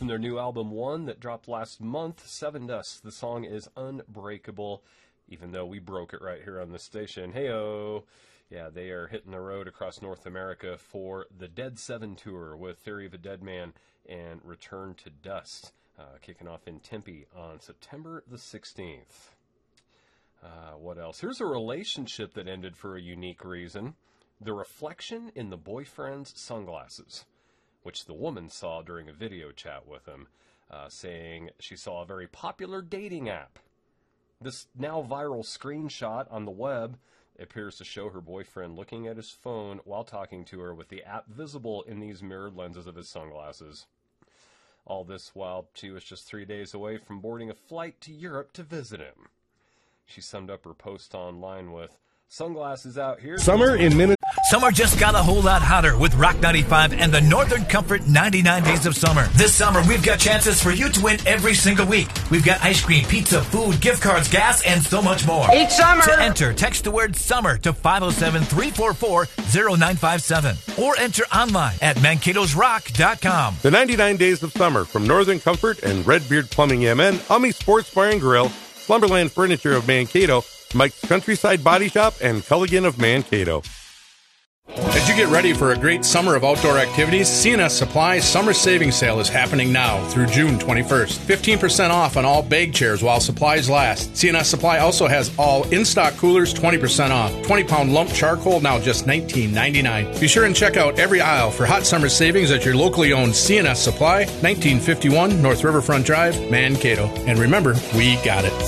their new album One that dropped last month, Seven Dust. The song is Unbreakable, even though we broke it right here on the station. Hey-o! Yeah, they are hitting the road across North America for the Dead 7 tour with Theory of a Dead Man and Return to Dust, kicking off in Tempe on September the 16th. What else? Here's a relationship that ended for a unique reason. The reflection in the boyfriend's sunglasses, which the woman saw during a video chat with him, saying she saw a very popular dating app. This now viral screenshot on the web appears to show her boyfriend looking at his phone while talking to her with the app visible in these mirrored lenses of his sunglasses. All this while she was just 3 days away from boarding a flight to Europe to visit him. She summed up her post online with, "Sunglasses out here." Summer in Minnesota. Summer just got a whole lot hotter with Rock 95 and the Northern Comfort 99 Days of Summer. This summer, we've got chances for you to win every single week. We've got ice cream, pizza, food, gift cards, gas, and so much more. Each summer! To enter, text the word SUMMER to 507-344-0957 or enter online at mankatosrock.com. The 99 Days of Summer from Northern Comfort and Redbeard Plumbing MN, Ummy Sports Bar and Grill, Slumberland Furniture of Mankato, Mike's Countryside Body Shop, and Culligan of Mankato. As you get ready for a great summer of outdoor activities, CNS Supply Summer Savings Sale is happening now through June 21st. 15% off on all bag chairs while supplies last. CNS Supply also has all in-stock coolers 20% off. 20-pound lump charcoal now just $19.99. Be sure and check out every aisle for hot summer savings at your locally owned CNS Supply, 1951 North Riverfront Drive, Mankato. And remember, we got it.